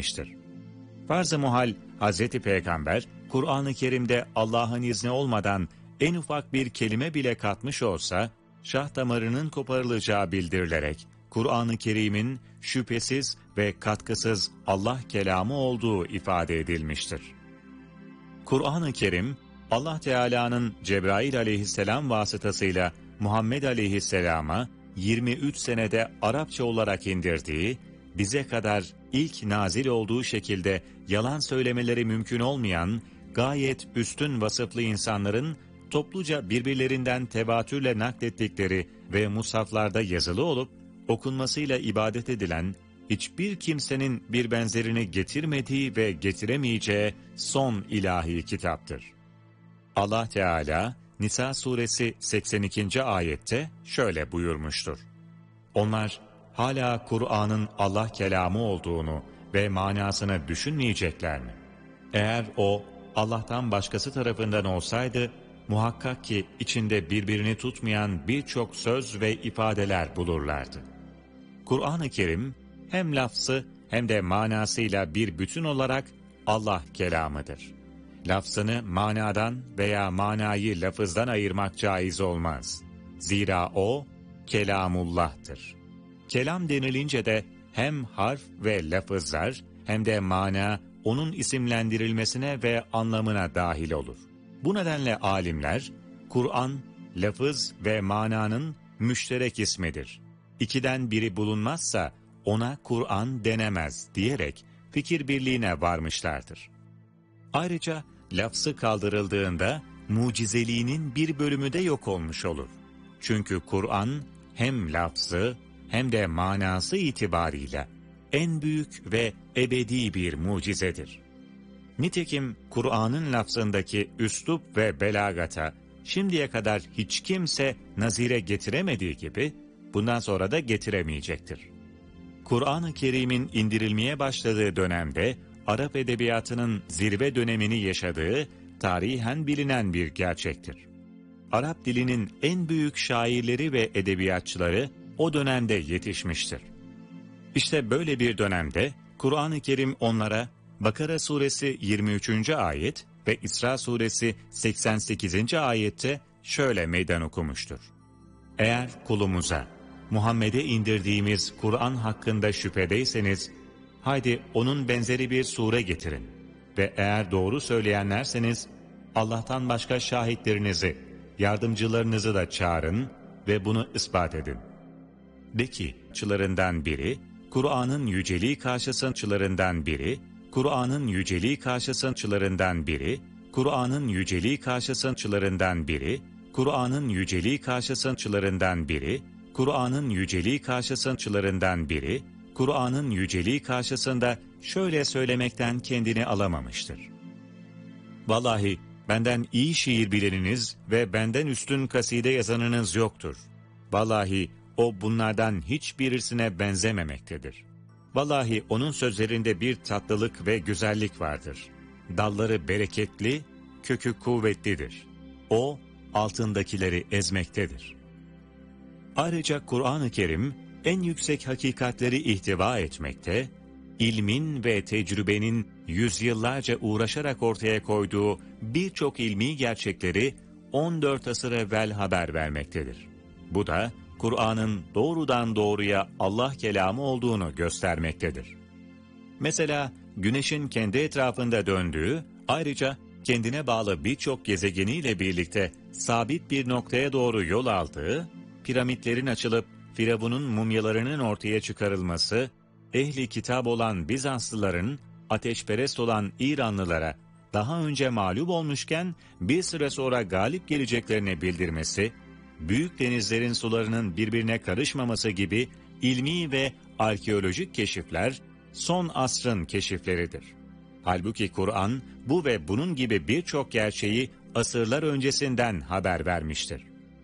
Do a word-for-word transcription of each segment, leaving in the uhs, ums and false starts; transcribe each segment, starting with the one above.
edilmiştir. Farz-ı muhal Hazreti Peygamber, Kur'an-ı Kerim'de Allah'ın izni olmadan en ufak bir kelime bile katmış olsa, şah damarının koparılacağı bildirilerek, Kur'an-ı Kerim'in şüphesiz ve katkısız Allah kelamı olduğu ifade edilmiştir. Kur'an-ı Kerim, Allah Teala'nın Cebrail aleyhisselam vasıtasıyla Muhammed aleyhisselama yirmi üç senede Arapça olarak indirdiği, bize kadar ilk nazil olduğu şekilde yalan söylemeleri mümkün olmayan, gayet üstün vasıflı insanların topluca birbirlerinden tevatürle naklettikleri ve mushaflarda yazılı olup, okunmasıyla ibadet edilen, hiçbir kimsenin bir benzerini getirmediği ve getiremeyeceği son ilahi kitaptır. Allah Teala, Nisa suresi seksen ikinci ayette şöyle buyurmuştur. Onlar hala Kur'an'ın Allah kelamı olduğunu ve manasını düşünmeyecekler mi? Eğer o Allah'tan başkası tarafından olsaydı, muhakkak ki içinde birbirini tutmayan birçok söz ve ifadeler bulurlardı. Kur'an-ı Kerim hem lafzı hem de manasıyla bir bütün olarak Allah kelamıdır. Lafzını manadan veya manayı lafızdan ayırmak caiz olmaz. Zira o kelamullah'tır. Kelam denilince de hem harf ve lafızlar hem de mana onun isimlendirilmesine ve anlamına dahil olur. Bu nedenle alimler, Kur'an, lafız ve mananın müşterek ismidir. İkiden biri bulunmazsa ona Kur'an denemez diyerek fikir birliğine varmışlardır. Ayrıca lafzı kaldırıldığında mucizeliğinin bir bölümü de yok olmuş olur. Çünkü Kur'an hem lafzı hem de manası itibarıyla en büyük ve ebedi bir mucizedir. Nitekim Kur'an'ın lafzındaki üslup ve belagata şimdiye kadar hiç kimse nazire getiremediği gibi bundan sonra da getiremeyecektir. Kur'an-ı Kerim'in indirilmeye başladığı dönemde Arap edebiyatının zirve dönemini yaşadığı tarihen bilinen bir gerçektir. Arap dilinin en büyük şairleri ve edebiyatçıları o dönemde yetişmiştir. İşte böyle bir dönemde Kur'an-ı Kerim onlara Bakara suresi yirmi üçüncü ayet ve İsra suresi seksen sekizinci ayette şöyle meydan okumuştur. Eğer kulumuza, Muhammed'e indirdiğimiz Kur'an hakkında şüphedeyseniz, haydi onun benzeri bir sure getirin ve eğer doğru söyleyenlerseniz, Allah'tan başka şahitlerinizi, yardımcılarınızı da çağırın ve bunu ispat edin. De ki, çılarından biri, Kur'an'ın yüceliği karşısınçılarından biri, Kur'an'ın yüceliği karşısınçılarından biri, Kur'an'ın yüceliği karşısınçılarından biri, Kur'an'ın yüceliği karşısınçılarından biri, Kur'an'ın yüceliği karşısınçılarından biri, Kur'an'ın yüceliği karşısında şöyle söylemekten kendini alamamıştır. Vallahi benden iyi şiir bileniniz ve benden üstün kaside yazanınız yoktur. Vallahi o bunlardan hiçbirisine benzememektedir. Vallahi onun sözlerinde bir tatlılık ve güzellik vardır. Dalları bereketli, kökü kuvvetlidir. O altındakileri ezmektedir. Ayrıca Kur'an-ı Kerim en yüksek hakikatleri ihtiva etmekte, ilmin ve tecrübenin yüzyıllarca uğraşarak ortaya koyduğu birçok ilmi gerçekleri on dört asır evvel haber vermektedir. Bu da Kur'an'ın doğrudan doğruya Allah kelamı olduğunu göstermektedir. Mesela Güneş'in kendi etrafında döndüğü, ayrıca kendine bağlı birçok gezegeniyle birlikte sabit bir noktaya doğru yol aldığı, piramitlerin açılıp Firavun'un mumyalarının ortaya çıkarılması, ehli kitap olan Bizanslıların ateşperest olan İranlılara daha önce mağlup olmuşken bir süre sonra galip geleceklerini bildirmesi, büyük denizlerin sularının birbirine karışmaması gibi ilmi ve arkeolojik keşifler son asrın keşifleridir. Halbuki Kur'an bu ve bunun gibi birçok gerçeği asırlar öncesinden haber vermiştir.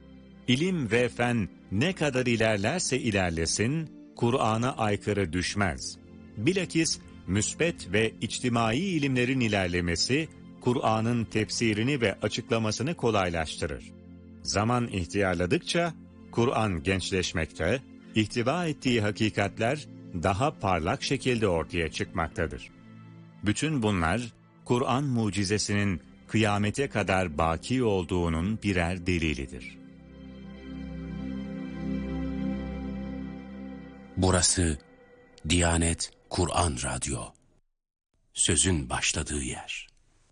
İlim ve fen ne kadar ilerlerse ilerlesin, Kur'an'a aykırı düşmez. Bilakis müsbet ve içtimai ilimlerin ilerlemesi, Kur'an'ın tefsirini ve açıklamasını kolaylaştırır. Zaman ihtiyarladıkça Kur'an gençleşmekte, ihtiva ettiği hakikatler daha parlak şekilde ortaya çıkmaktadır. Bütün bunlar, Kur'an mucizesinin kıyamete kadar baki olduğunun birer delilidir. Burası Diyanet Kur'an Radyo. Sözün başladığı yer.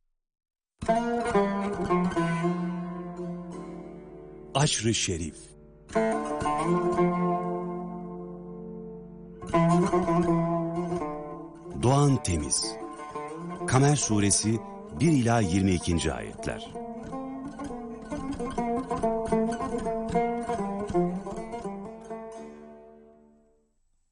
Aşr-ı Şerif. Doğan Temiz. Kamer Suresi bir ila yirmi ikinci ayetler.